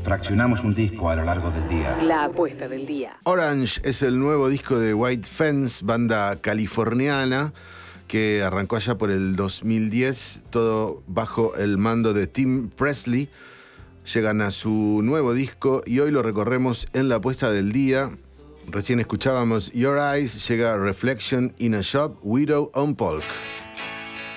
Fraccionamos un disco a lo largo del día. La apuesta del día. Orange es el nuevo disco de White Fence, banda californiana que arrancó allá por el 2010, todo bajo el mando de Tim Presley. Llegan a su nuevo disco y hoy lo recorremos en la apuesta del día. Recién escuchábamos Your Eyes, llega Reflection in a Shop, Widow on Polk.